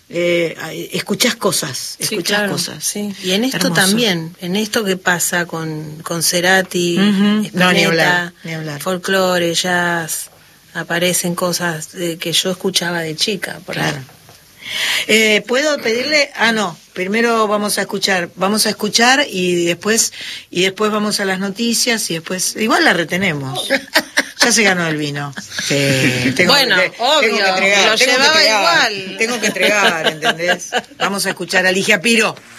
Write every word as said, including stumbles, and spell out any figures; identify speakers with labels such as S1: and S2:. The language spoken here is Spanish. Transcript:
S1: eh, escuchás cosas, escuchás
S2: sí, claro,
S1: cosas.
S2: Sí. Y en esto
S1: Hermoso.
S2: también, en esto que pasa con, con Cerati,
S1: Uh-huh.
S2: Spinetta,
S1: No, ni hablar, ni hablar.
S2: folclore, jazz, aparecen cosas eh, que yo escuchaba de chica, por
S1: claro. Eh, ¿Puedo pedirle? Ah, no. Primero vamos a escuchar, vamos a escuchar y después y después vamos a las noticias y después igual la retenemos. Ya se ganó el vino. Sí, tengo,
S2: bueno,
S1: que,
S2: obvio,
S1: tengo que entregar,
S2: lo
S1: tengo
S2: llevaba
S1: que entregar,
S2: igual.
S1: Tengo que entregar, ¿entendés? Vamos a escuchar a Ligia Piro.